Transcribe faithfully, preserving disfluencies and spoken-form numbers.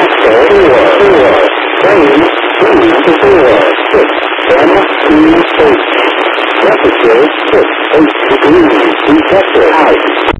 Axle four, four. Frame three to four, six. M T H. Temperature six, eight degrees. Detector out.